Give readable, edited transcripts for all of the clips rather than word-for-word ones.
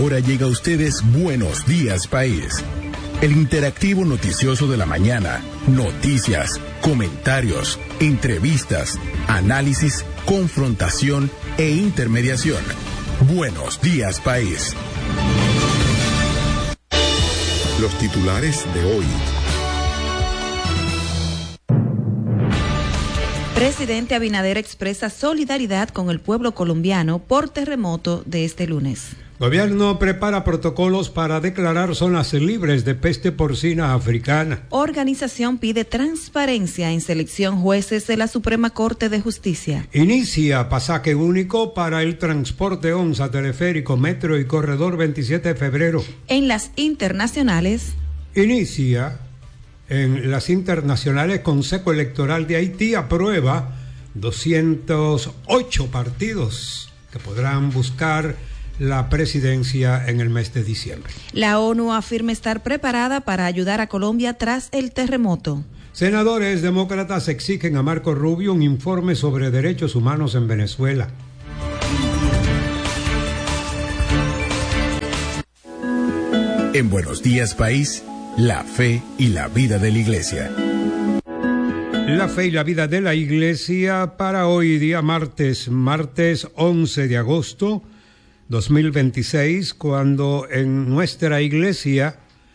Ahora llega a ustedes Buenos Días País, el interactivo noticioso de la mañana. Noticias, comentarios, entrevistas, análisis, confrontación e intermediación. Buenos Días País. Los titulares de hoy. Presidente Abinader expresa solidaridad con el pueblo colombiano por terremoto de este lunes. Gobierno prepara protocolos para declarar zonas libres de peste porcina africana. Organización pide transparencia en selección jueces de la Suprema Corte de Justicia. Inicia pasaje único para el transporte onza, teleférico, metro y corredor 27 de febrero. En las internacionales. Inicia en las internacionales Consejo Electoral de Haití aprueba 208 partidos que podrán buscar la presidencia en el mes de diciembre. La ONU afirma estar preparada para ayudar a Colombia tras el terremoto. Senadores demócratas exigen a Marco Rubio un informe sobre derechos humanos en Venezuela. En Buenos Días País, la fe y la vida de la Iglesia. La fe y la vida de la Iglesia para hoy día martes 11 de agosto 2026, cuando en nuestra iglesia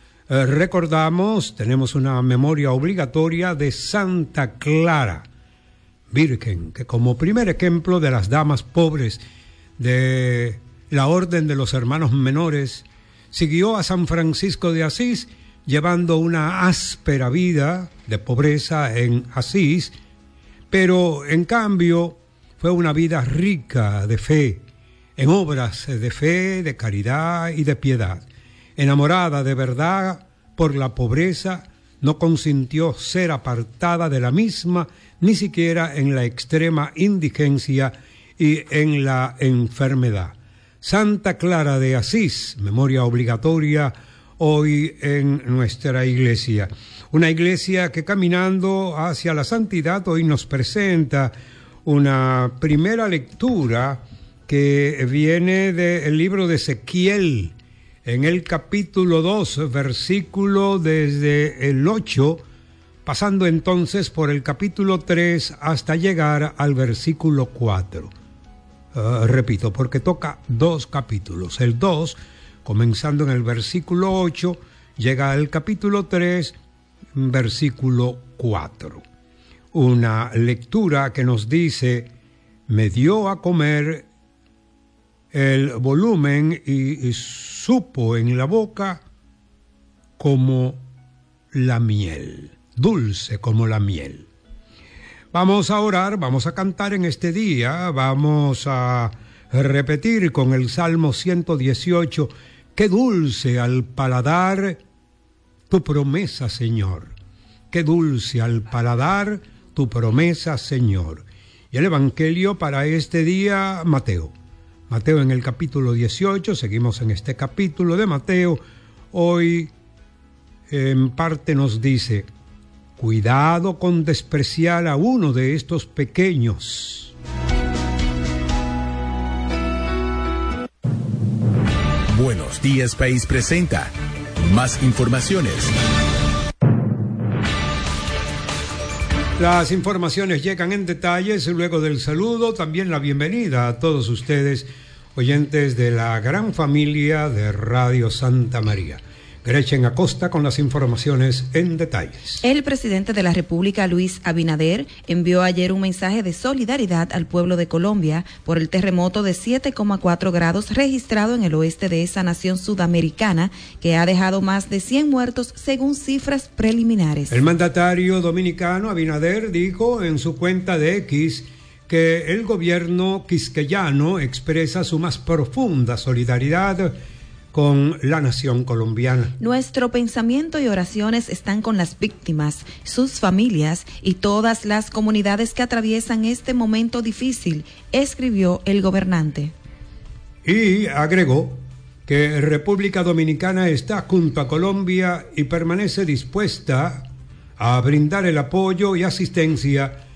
tenemos una memoria obligatoria de Santa Clara, Virgen, que como primer ejemplo de las damas pobres de la Orden de los Hermanos Menores, siguió a San Francisco de Asís, llevando una áspera vida de pobreza en Asís, pero en cambio fue una vida rica de fe, en obras de fe, de caridad y de piedad. Enamorada de verdad por la pobreza, no consintió ser apartada de la misma, ni siquiera en la extrema indigencia y en la enfermedad. Santa Clara de Asís, memoria obligatoria hoy en nuestra iglesia. Una iglesia que caminando hacia la santidad hoy nos presenta una primera lectura que viene del libro de Ezequiel, en el capítulo 2, versículo desde el 8, pasando entonces por el capítulo 3 hasta llegar al versículo 4. Repito, porque toca dos capítulos. El 2, comenzando en el versículo 8, llega al capítulo 3, versículo 4. Una lectura que nos dice: me dio a comer el volumen y supo en la boca como la miel, dulce como la miel. Vamos a orar, vamos a cantar en este día, vamos a repetir con el Salmo 118, qué dulce al paladar tu promesa, Señor, qué dulce al paladar tu promesa, Señor. Y el Evangelio para este día, Mateo en el capítulo 18, seguimos en este capítulo de Mateo. Hoy en parte nos dice: cuidado con despreciar a uno de estos pequeños. Buenos Días País presenta más informaciones. Las informaciones llegan en detalles luego del saludo, también la bienvenida a todos ustedes, oyentes de la gran familia de Radio Santa María. Gretchen Acosta con las informaciones en detalles. El presidente de la República, Luis Abinader, envió ayer un mensaje de solidaridad al pueblo de Colombia por el terremoto de 7,4 grados registrado en el oeste de esa nación sudamericana, que ha dejado más de 100 muertos según cifras preliminares. El mandatario dominicano Abinader dijo en su cuenta de X que el gobierno quisqueyano expresa su más profunda solidaridad con la nación colombiana. Nuestro pensamiento y oraciones están con las víctimas, sus familias y todas las comunidades que atraviesan este momento difícil, escribió el gobernante. Y agregó que República Dominicana está junto a Colombia y permanece dispuesta a brindar el apoyo y asistencia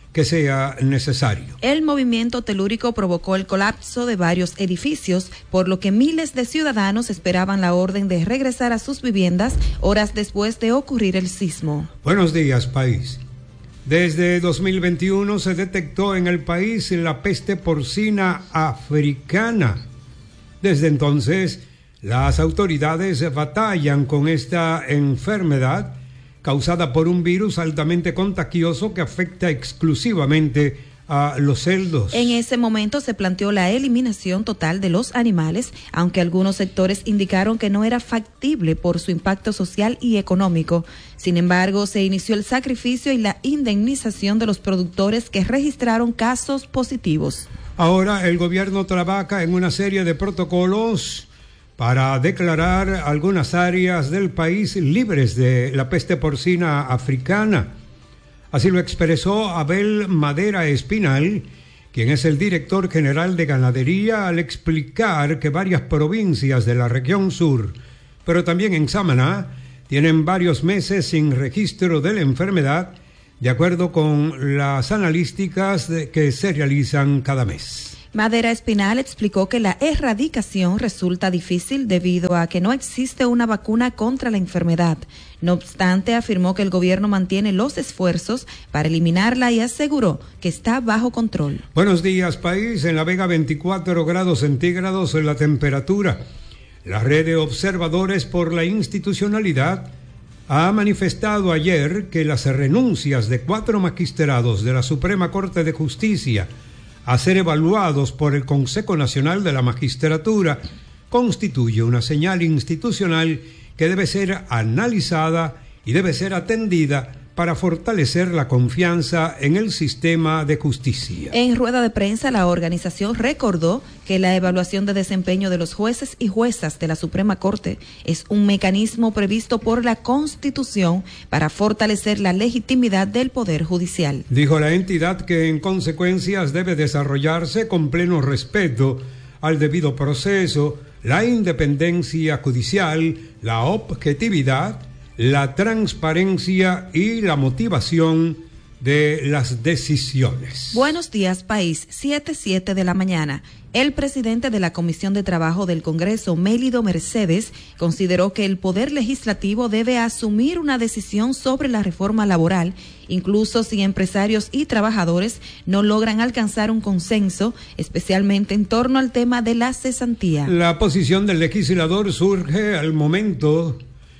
que sea necesario. El movimiento telúrico provocó el colapso de varios edificios, por lo que miles de ciudadanos esperaban la orden de regresar a sus viviendas horas después de ocurrir el sismo. Buenos días, país. Desde 2021 se detectó en el país la peste porcina africana. Desde entonces, las autoridades batallan con esta enfermedad causada por un virus altamente contagioso que afecta exclusivamente a los cerdos. En ese momento se planteó la eliminación total de los animales, aunque algunos sectores indicaron que no era factible por su impacto social y económico. Sin embargo, se inició el sacrificio y la indemnización de los productores que registraron casos positivos. Ahora el gobierno trabaja en una serie de protocolos para declarar algunas áreas del país libres de la peste porcina africana. Así lo expresó Abel Madera Espinal, quien es el director general de Ganadería, al explicar que varias provincias de la región sur, pero también en Samaná, tienen varios meses sin registro de la enfermedad, de acuerdo con las analíticas que se realizan cada mes. Madera Espinal explicó que la erradicación resulta difícil debido a que no existe una vacuna contra la enfermedad. No obstante, afirmó que el gobierno mantiene los esfuerzos para eliminarla y aseguró que está bajo control. Buenos días, país. En La Vega, 24 grados centígrados en la temperatura. La red de observadores por la institucionalidad ha manifestado ayer que las renuncias de 4 magistrados de la Suprema Corte de Justicia a ser evaluados por el Consejo Nacional de la Magistratura constituye una señal institucional que debe ser analizada y debe ser atendida para fortalecer la confianza en el sistema de justicia. En rueda de prensa, la organización recordó que la evaluación de desempeño de los jueces y juezas de la Suprema Corte es un mecanismo previsto por la Constitución para fortalecer la legitimidad del Poder Judicial. Dijo la entidad que en consecuencia debe desarrollarse con pleno respeto al debido proceso, la independencia judicial, la objetividad, la transparencia y la motivación de las decisiones. Buenos días, país. 7:07 de la mañana. El presidente de la Comisión de Trabajo del Congreso, Mélido Mercedes, consideró que el Poder Legislativo debe asumir una decisión sobre la reforma laboral, incluso si empresarios y trabajadores no logran alcanzar un consenso, especialmente en torno al tema de la cesantía. La posición del legislador surge al momento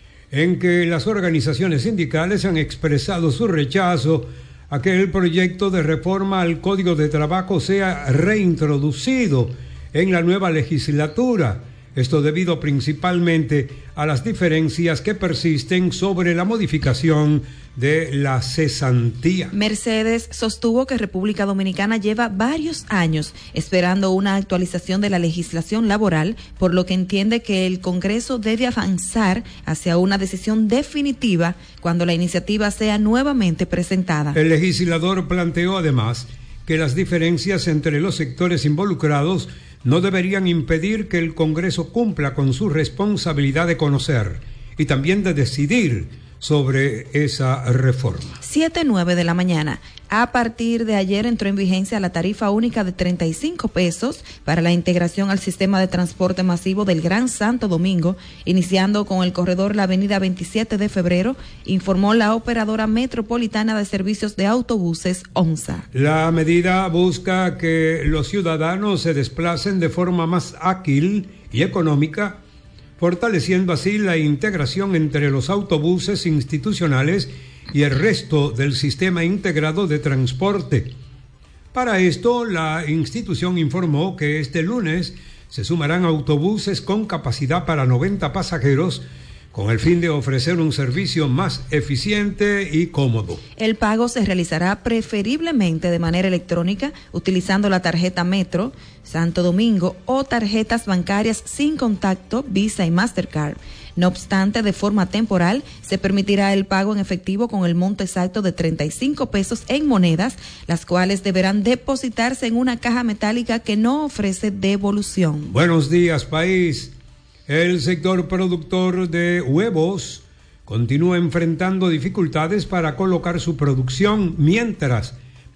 en que las organizaciones sindicales han expresado su rechazo a que el proyecto de reforma al Código de Trabajo sea reintroducido en la nueva legislatura. Esto debido principalmente a las diferencias que persisten sobre la modificación de la cesantía. Mercedes sostuvo que República Dominicana lleva varios años esperando una actualización de la legislación laboral, por lo que entiende que el Congreso debe avanzar hacia una decisión definitiva cuando la iniciativa sea nuevamente presentada. El legislador planteó además que las diferencias entre los sectores involucrados no deberían impedir que el Congreso cumpla con su responsabilidad de conocer y también de decidir sobre esa reforma. 7:09 de la mañana. A partir de ayer entró en vigencia la tarifa única de 35 pesos para la integración al sistema de transporte masivo del Gran Santo Domingo, iniciando con el corredor la avenida 27 de febrero, informó la operadora metropolitana de servicios de autobuses, OMSA. La medida busca que los ciudadanos se desplacen de forma más ágil y económica, fortaleciendo así la integración entre los autobuses institucionales y el resto del sistema integrado de transporte. Para esto, la institución informó que este lunes se sumarán autobuses con capacidad para 90 pasajeros, con el fin de ofrecer un servicio más eficiente y cómodo. El pago se realizará preferiblemente de manera electrónica utilizando la tarjeta Metro, Santo Domingo o tarjetas bancarias sin contacto, Visa y Mastercard. No obstante, de forma temporal, se permitirá el pago en efectivo con el monto exacto de 35 pesos en monedas, las cuales deberán depositarse en una caja metálica que no ofrece devolución. Buenos días, país. El sector productor de huevos continúa enfrentando dificultades para colocar su producción, mientras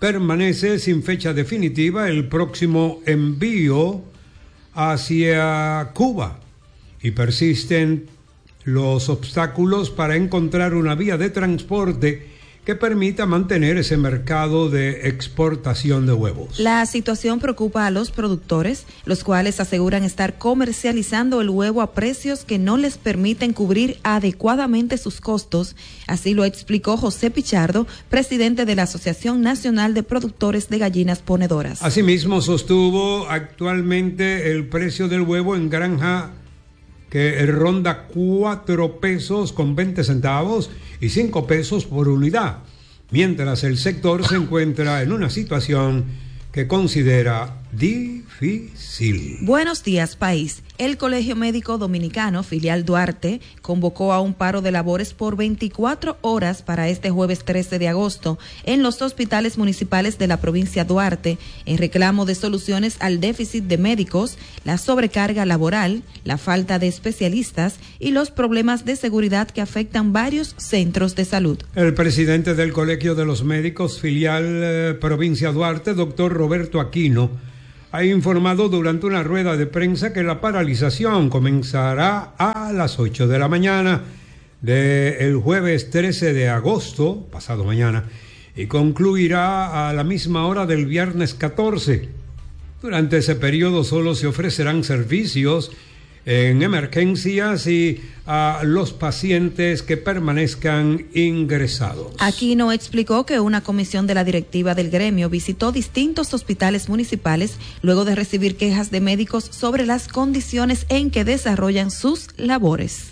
permanece sin fecha definitiva el próximo envío hacia Cuba y persisten los obstáculos para encontrar una vía de transporte que permita mantener ese mercado de exportación de huevos. La situación preocupa a los productores, los cuales aseguran estar comercializando el huevo a precios que no les permiten cubrir adecuadamente sus costos. Así lo explicó José Pichardo, presidente de la Asociación Nacional de Productores de Gallinas Ponedoras. Asimismo, sostuvo actualmente el precio del huevo en granja que ronda 4 pesos con 20 centavos y 5 pesos por unidad, mientras el sector se encuentra en una situación que considera difícil. Buenos días, país. El Colegio Médico Dominicano, filial Duarte, convocó a un paro de labores por 24 horas para este jueves 13 de agosto en los hospitales municipales de la provincia Duarte, en reclamo de soluciones al déficit de médicos, la sobrecarga laboral, la falta de especialistas y los problemas de seguridad que afectan varios centros de salud. El presidente del Colegio de los Médicos, filial provincia Duarte, doctor Roberto Aquino, ha informado durante una rueda de prensa que la paralización comenzará a las 8 de la mañana del jueves 13 de agosto, pasado mañana, y concluirá a la misma hora del viernes 14. Durante ese periodo solo se ofrecerán servicios en emergencias y a los pacientes que permanezcan ingresados. Aquino explicó que una comisión de la directiva del gremio visitó distintos hospitales municipales luego de recibir quejas de médicos sobre las condiciones en que desarrollan sus labores.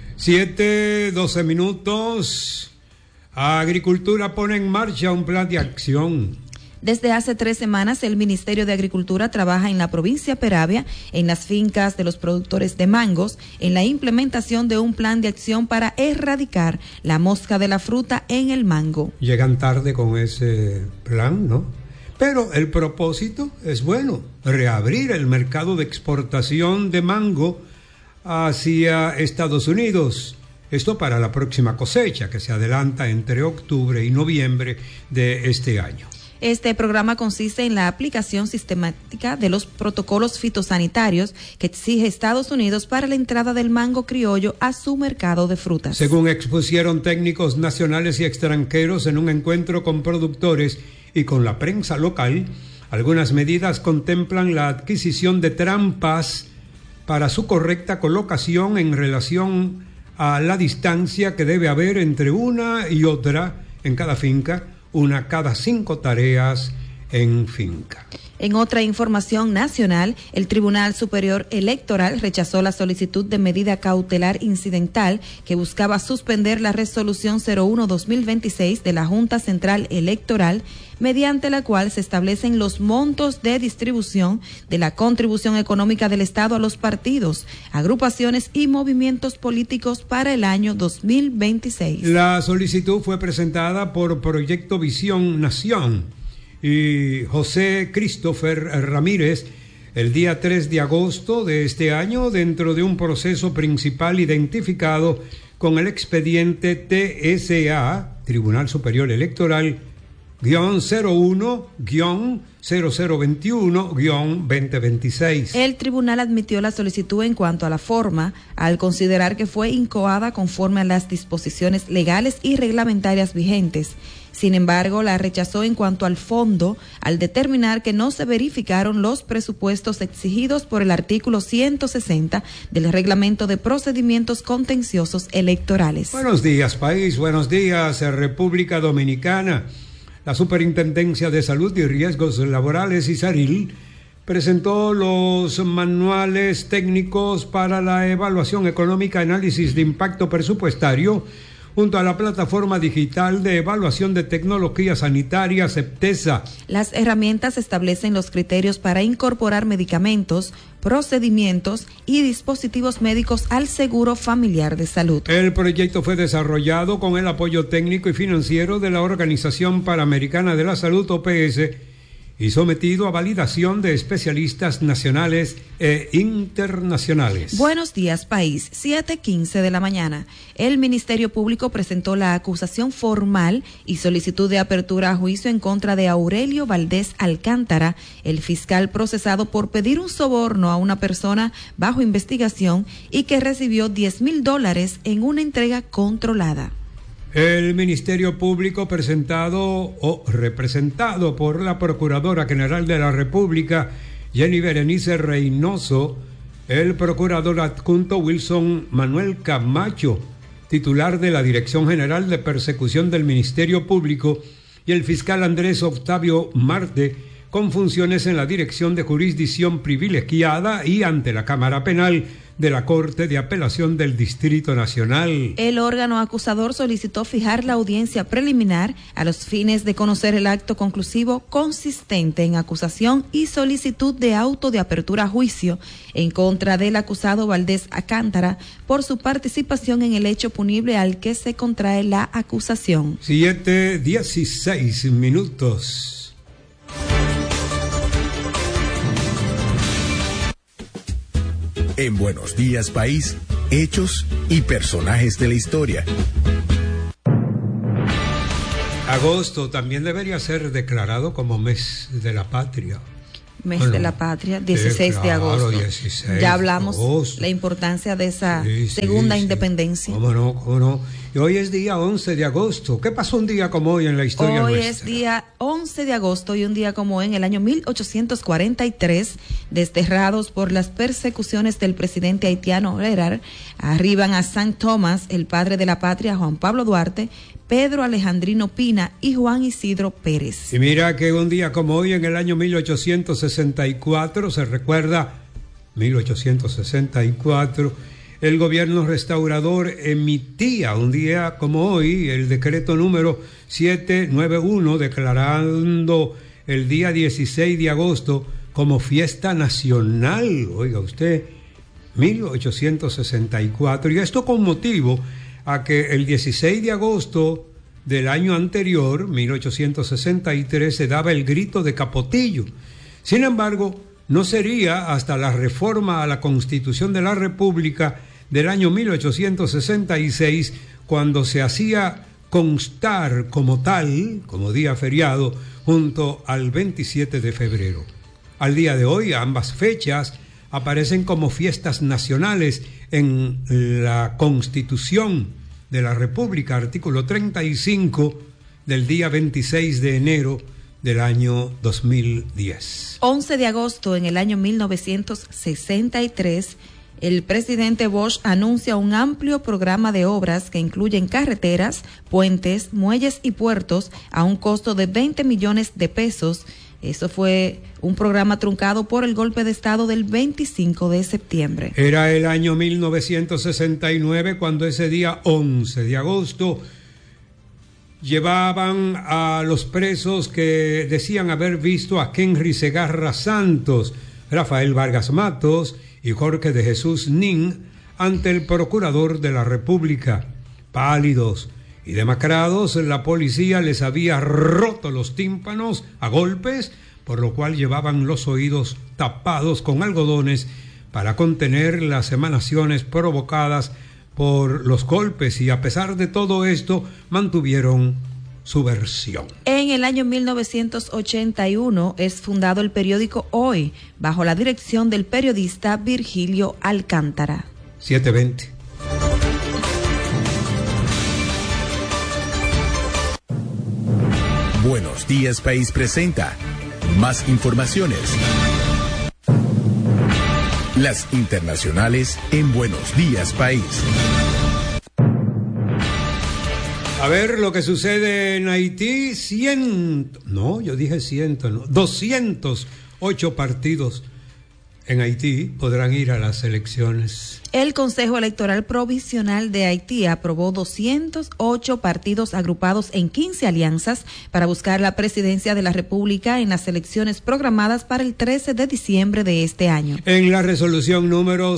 7:12 minutos. Agricultura pone en marcha un plan de acción. Desde hace 3 semanas, el Ministerio de Agricultura trabaja en la provincia Peravia, en las fincas de los productores de mangos, en la implementación de un plan de acción para erradicar la mosca de la fruta en el mango. Llegan tarde con ese plan, ¿no? Pero el propósito es bueno, reabrir el mercado de exportación de mango hacia Estados Unidos. Esto para la próxima cosecha, que se adelanta entre octubre y noviembre de este año. Este programa consiste en la aplicación sistemática de los protocolos fitosanitarios que exige Estados Unidos para la entrada del mango criollo a su mercado de frutas. Según expusieron técnicos nacionales y extranjeros en un encuentro con productores y con la prensa local, algunas medidas contemplan la adquisición de trampas para su correcta colocación en relación a la distancia que debe haber entre una y otra en cada finca, una cada 5 tareas en finca. En otra información nacional, el Tribunal Superior Electoral rechazó la solicitud de medida cautelar incidental que buscaba suspender la resolución 01-2026 de la Junta Central Electoral, mediante la cual se establecen los montos de distribución de la contribución económica del Estado a los partidos, agrupaciones y movimientos políticos para el año 2026. La solicitud fue presentada por Proyecto Visión Nación y José Christopher Ramírez el día 3 de agosto de este año dentro de un proceso principal identificado con el expediente TSA, Tribunal Superior Electoral, _0021-0021-2026. El tribunal admitió la solicitud en cuanto a la forma, al considerar que fue incoada conforme a las disposiciones legales y reglamentarias vigentes. Sin embargo, la rechazó en cuanto al fondo, al determinar que no se verificaron los presupuestos exigidos por el artículo 160 del Reglamento de Procedimientos Contenciosos Electorales. Buenos días, país. Buenos días, República Dominicana. La Superintendencia de Salud y Riesgos Laborales, ISARIL, presentó los manuales técnicos para la evaluación económica, análisis de impacto presupuestario, junto a la plataforma digital de evaluación de tecnología sanitaria, CEPTESA. Las herramientas establecen los criterios para incorporar medicamentos, procedimientos y dispositivos médicos al seguro familiar de salud. El proyecto fue desarrollado con el apoyo técnico y financiero de la Organización Panamericana de la Salud, OPS, y sometido a validación de especialistas nacionales e internacionales. Buenos días, país. 7:15 de la mañana. El Ministerio Público presentó la acusación formal y solicitud de apertura a juicio en contra de Aurelio Valdés Alcántara, el fiscal procesado por pedir un soborno a una persona bajo investigación y que recibió $10,000 en una entrega controlada. El Ministerio Público presentado o representado por la Procuradora General de la República, Jenny Berenice Reynoso, el Procurador Adjunto Wilson Manuel Camacho, titular de la Dirección General de Persecución del Ministerio Público, y el fiscal Andrés Octavio Marte, con funciones en la Dirección de Jurisdicción Privilegiada y ante la Cámara Penal de la Corte de Apelación del Distrito Nacional. El órgano acusador solicitó fijar la audiencia preliminar a los fines de conocer el acto conclusivo consistente en acusación y solicitud de auto de apertura a juicio en contra del acusado Valdés Alcántara por su participación en el hecho punible al que se contrae la acusación. 7:16. En Buenos Días País, hechos y personajes de la historia. Agosto también debería ser declarado como mes de la patria. Mes de la patria, 16 de agosto. 16 ya hablamos de agosto. La importancia de esa segunda independencia. ¿Cómo no? Y hoy es día 11 de agosto. ¿Qué pasó un día como hoy en la historia nuestra? Hoy es día 11 de agosto y un día como hoy en el año 1843, desterrados por las persecuciones del presidente haitiano Herrera, arriban a San Tomás el padre de la patria, Juan Pablo Duarte, Pedro Alejandrino Pina y Juan Isidro Pérez. Y mira que un día como hoy en el año 1864, se recuerda, 1864, el gobierno restaurador emitía un día como hoy el decreto número 791 declarando el día 16 de agosto como fiesta nacional. Oiga usted, 1864. Y esto con motivo a que el 16 de agosto del año anterior, 1863, se daba el grito de Capotillo. Sin embargo, no sería hasta la reforma a la Constitución de la República del año 1866 cuando se hacía constar como tal, como día feriado, junto al 27 de febrero. Al día de hoy, ambas fechas aparecen como fiestas nacionales en la Constitución de la República, artículo 35 del día 26 de enero del año 2010. 11 de agosto en el año 1963, el presidente Bosch anuncia un amplio programa de obras que incluyen carreteras, puentes, muelles y puertos a un costo de 20 millones de pesos. Eso fue un programa truncado por el golpe de Estado del 25 de septiembre. Era el año 1969 cuando ese día 11 de agosto llevaban a los presos que decían haber visto a Henry Segarra Santos, Rafael Vargas Matos y Jorge de Jesús Nin ante el procurador de la República. Pálidos y demacrados, la policía les había roto los tímpanos a golpes, por lo cual llevaban los oídos tapados con algodones para contener las emanaciones provocadas por los golpes, y a pesar de todo esto mantuvieron su versión. En el año 1981 es fundado el periódico Hoy, bajo la dirección del periodista Virgilio Alcántara. 7:20. Buenos Días País presenta más informaciones. Las internacionales en Buenos Días País. A ver lo que sucede en Haití. 208 partidos en Haití podrán ir a las elecciones. El Consejo Electoral Provisional de Haití aprobó 208 partidos agrupados en 15 alianzas para buscar la presidencia de la República en las elecciones programadas para el 13 de diciembre de este año. En la resolución número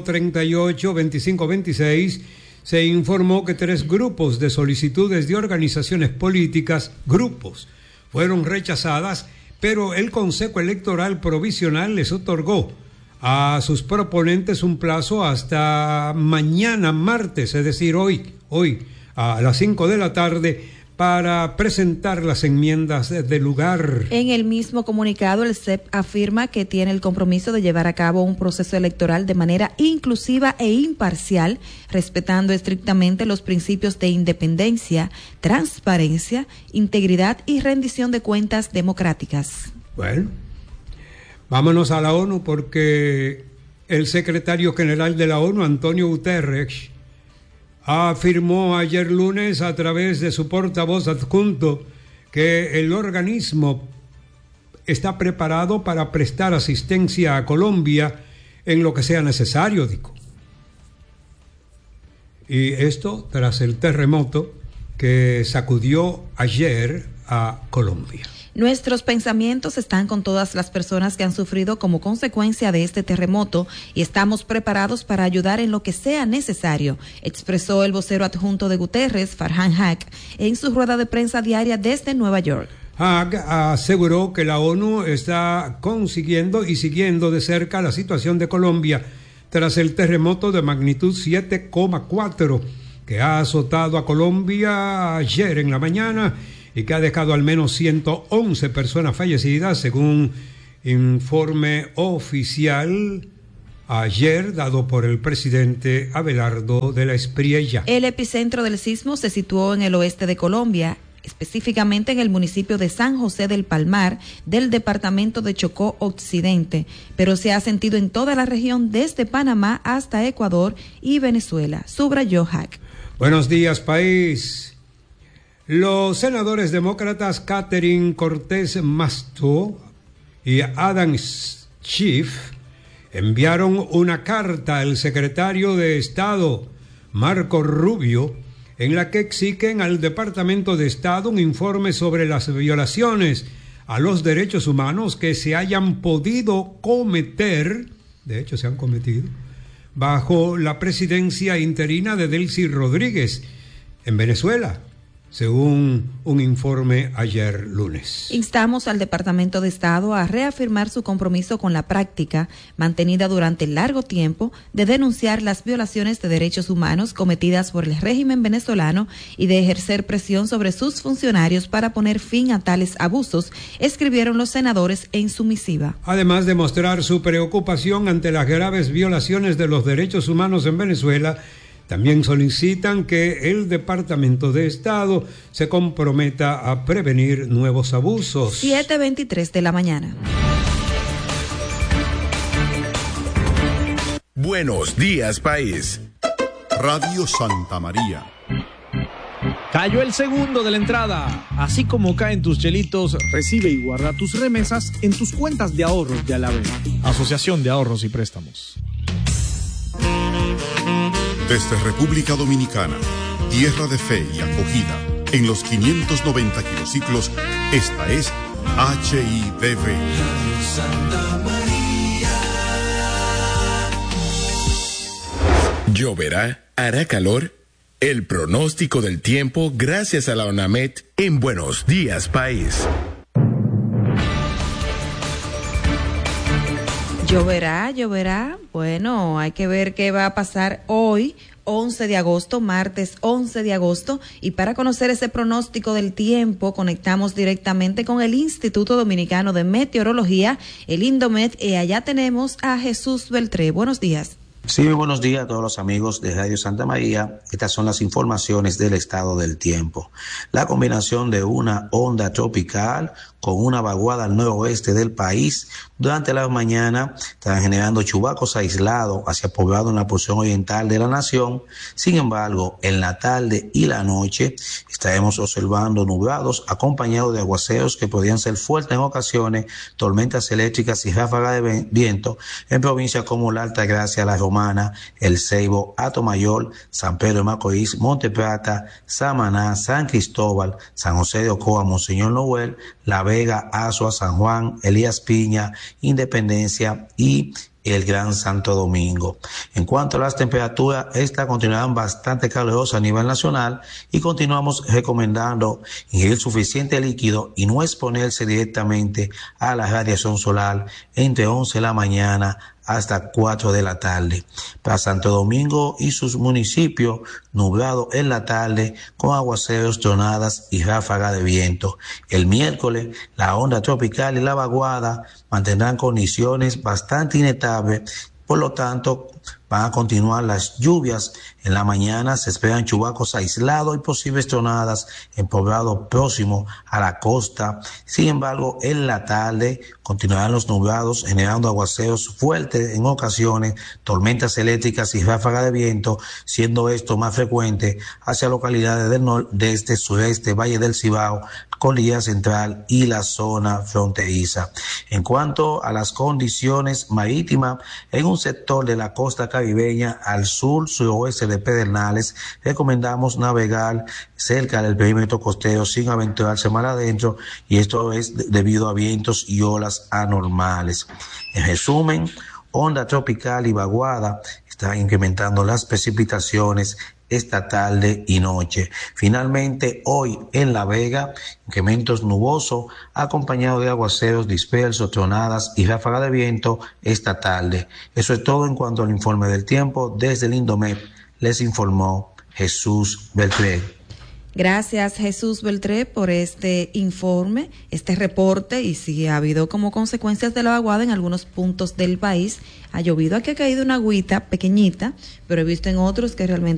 038-2526 se informó que 3 grupos de solicitudes de organizaciones políticas, fueron rechazadas pero el Consejo Electoral Provisional les otorgó a sus proponentes un plazo hasta mañana martes, es decir, hoy a las 5 de la tarde, para presentar las enmiendas del lugar. En el mismo comunicado, el CEP afirma que tiene el compromiso de llevar a cabo un proceso electoral de manera inclusiva e imparcial, respetando estrictamente los principios de independencia, transparencia, integridad y rendición de cuentas democráticas. Bueno, vámonos a la ONU, porque el secretario general de la ONU, Antonio Guterres, afirmó ayer lunes a través de su portavoz adjunto que el organismo está preparado para prestar asistencia a Colombia en lo que sea necesario, dijo. Y esto tras el terremoto que sacudió ayer a Colombia. Nuestros pensamientos están con todas las personas que han sufrido como consecuencia de este terremoto y estamos preparados para ayudar en lo que sea necesario, expresó el vocero adjunto de Guterres, Farhan Haq, en su rueda de prensa diaria desde Nueva York. Haq aseguró que la ONU está consiguiendo y siguiendo de cerca la situación de Colombia tras el terremoto de magnitud 7,4 que ha azotado a Colombia ayer en la mañana y que ha dejado al menos 111 personas fallecidas, según informe oficial ayer dado por el presidente Abelardo de la Espriella. El epicentro del sismo se situó en el oeste de Colombia, específicamente en el municipio de San José del Palmar, del departamento de Chocó Occidente, pero se ha sentido en toda la región desde Panamá hasta Ecuador y Venezuela, subrayó Haq. Buenos días, país. Los senadores demócratas Catherine Cortés Masto y Adam Schiff enviaron una carta al secretario de Estado, Marco Rubio, en la que exigen al Departamento de Estado un informe sobre las violaciones a los derechos humanos que se hayan podido cometer, de hecho se han cometido, bajo la presidencia interina de Delcy Rodríguez en Venezuela, según un informe ayer lunes. Instamos al Departamento de Estado a reafirmar su compromiso con la práctica, mantenida durante largo tiempo, de denunciar las violaciones de derechos humanos cometidas por el régimen venezolano y de ejercer presión sobre sus funcionarios para poner fin a tales abusos, escribieron los senadores en su misiva. Además de mostrar su preocupación ante las graves violaciones de los derechos humanos en Venezuela, también solicitan que el Departamento de Estado se comprometa a prevenir nuevos abusos. 7:23 de la mañana. Buenos días, país. Radio Santa María. Cayó el segundo de la entrada. Así como caen tus chelitos, recibe y guarda tus remesas en tus cuentas de ahorros de Alavés. Asociación de Ahorros y Préstamos. Desde República Dominicana, tierra de fe y acogida, en los 590 kilociclos, esta es HIDV. Lloverá, hará calor. El pronóstico del tiempo gracias a la ONAMED en Buenos Días, País. Lloverá. Bueno, hay que ver qué va a pasar hoy, 11 de agosto, martes 11 de agosto. Y para conocer ese pronóstico del tiempo, conectamos directamente con el Instituto Dominicano de Meteorología, el Indomet, y allá tenemos a Jesús Beltré. Buenos días. Sí, muy buenos días a todos los amigos de Radio Santa María. Estas son las informaciones del estado del tiempo. La combinación de una onda tropical con una vaguada al noroeste del país durante la mañana están generando chubascos aislados hacia poblado en la porción oriental de la nación. Sin embargo, en la tarde y la noche estaremos observando nublados acompañados de aguaceros que podrían ser fuertes en ocasiones, tormentas eléctricas y ráfagas de viento en provincias como la Altagracia, La Romana, El Ceibo, Atomayor, San Pedro de Macorís, Monte Plata, Samaná, San Cristóbal, San José de Ocoa, Monseñor Noel, La Vega, Azua, San Juan, Elías Piña, Independencia y el Gran Santo Domingo. En cuanto a las temperaturas, estas continuarán bastante calurosas a nivel nacional y continuamos recomendando ingerir suficiente líquido y no exponerse directamente a la radiación solar entre 11 de la mañana hasta 4 de la tarde. Para Santo Domingo y sus municipios, nublado en la tarde con aguaceros, tronadas y ráfagas de viento. El miércoles, la onda tropical y la vaguada mantendrán condiciones bastante inestables, por lo tanto, van a continuar las lluvias. En la mañana se esperan chubascos aislados y posibles tronadas en poblados próximos a la costa. Sin embargo, en la tarde continuarán los nublados, generando aguaceros fuertes en ocasiones, tormentas eléctricas y ráfagas de viento, siendo esto más frecuente hacia localidades del nordeste, sureste, Valle del Cibao, Cordillera Central y la zona fronteriza. En cuanto a las condiciones marítimas, en un sector de la costa caribeña al sur, suroeste de Pedernales, recomendamos navegar cerca del perímetro costero sin aventurarse mar adentro, y esto es debido a vientos y olas anormales. En resumen, onda tropical y vaguada está incrementando las precipitaciones esta tarde y noche. Finalmente, hoy en La Vega, incrementos nubosos acompañados de aguaceros dispersos, tronadas y ráfagas de viento esta tarde. Eso es todo en cuanto al informe del tiempo. Desde el Indomep les informó Jesús Beltré. Gracias, Jesús Beltré, por este informe, este reporte. Y sí, ha habido como consecuencias de la vaguada en algunos puntos del país. Ha llovido, aquí ha caído una agüita pequeñita, pero he visto en otros que realmente